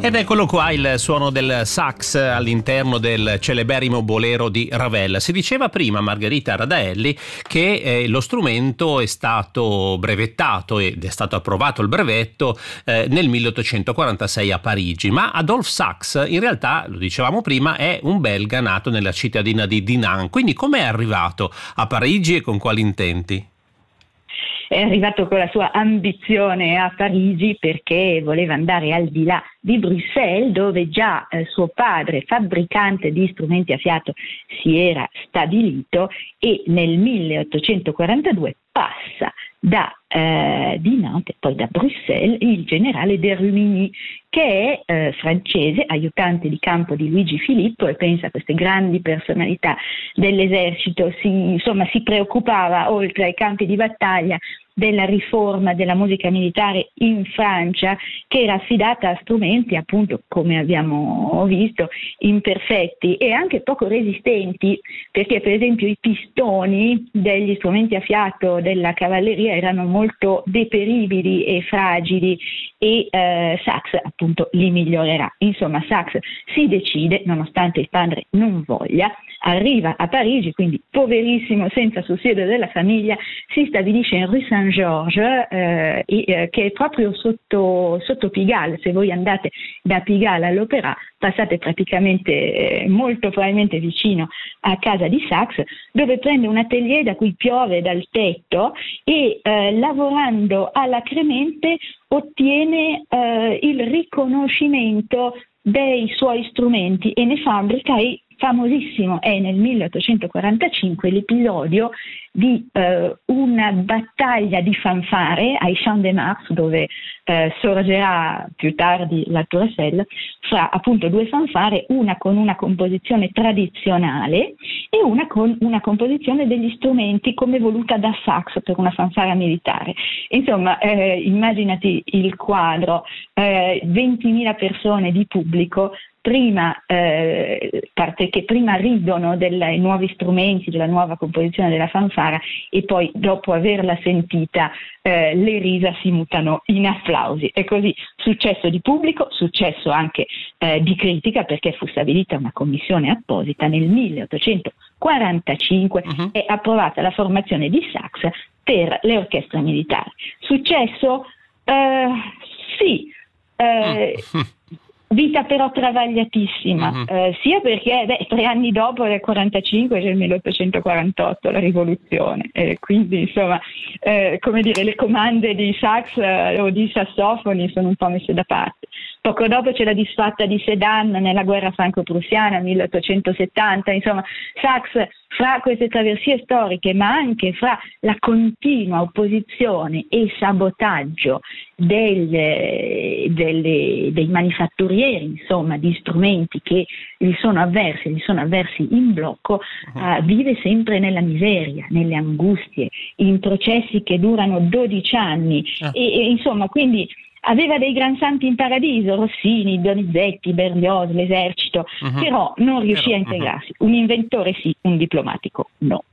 Ed eccolo qua il suono del sax all'interno del celeberrimo bolero di Ravel. Si diceva prima, Margherita Radaelli, che lo strumento è stato brevettato ed è stato approvato il brevetto nel 1846 a Parigi, ma Adolphe Sax in realtà, lo dicevamo prima, è un belga nato nella cittadina di Dinant. Quindi come è arrivato a Parigi e con quali intenti? È arrivato con la sua ambizione a Parigi perché voleva andare al di là di Bruxelles, dove già suo padre, fabbricante di strumenti a fiato, si era stabilito, e nel 1842 passa da Dinant e poi da Bruxelles il generale de Rumigny, che è francese, aiutante di campo di Luigi Filippo, e pensa a queste grandi personalità dell'esercito. Si preoccupava, oltre ai campi di battaglia, della riforma della musica militare in Francia, che era affidata a strumenti, appunto, come abbiamo visto, imperfetti e anche poco resistenti, perché per esempio i pistoni degli strumenti a fiato della cavalleria erano molto deperibili e fragili, e Sax appunto li migliorerà. Insomma, Sax si decide, nonostante il padre non voglia, arriva a Parigi, quindi poverissimo, senza sussidio della famiglia, si stabilisce in Rue Saint-Georges, che è proprio sotto Pigalle. Se voi andate da Pigalle all'Opéra, passate praticamente molto probabilmente vicino a casa di Sax, dove prende un atelier da cui piove dal tetto, e lavorando alacremente ottiene il riconoscimento dei suoi strumenti e ne fabbrica. E famosissimo è nel 1845 l'episodio di una battaglia di fanfare ai Champ de Mars, dove sorgerà più tardi la Tour Eiffel, fra appunto due fanfare, una con una composizione tradizionale e una con una composizione degli strumenti come voluta da Sax per una fanfara militare. Insomma, immaginati il quadro, 20.000 persone di pubblico, che prima ridono dei nuovi strumenti, della nuova composizione della fanfara, e poi dopo averla sentita le risa si mutano in applausi. E così successo di pubblico, successo anche di critica, perché fu stabilita una commissione apposita nel 1845 e approvata la formazione di Sax per le orchestre militari. Successo? Sì. Vita però travagliatissima, sia perché 3 anni dopo, nel 45, c'è il 1848, la rivoluzione, quindi insomma, come dire, le comande di sax o di sassofoni sono un po' messe da parte. Poco dopo c'è la disfatta di Sedan nella guerra franco-prussiana, 1870, insomma, Sax, fra queste traversie storiche, ma anche fra la continua opposizione e sabotaggio dei manifatturieri, insomma, di strumenti che gli sono avversi in blocco, vive sempre nella miseria, nelle angustie, in processi che durano 12 anni, e insomma, quindi aveva dei gran santi in paradiso, Rossini, Donizetti, Berlioz, l'esercito, però non riuscì a integrarsi. Un inventore sì, un diplomatico no.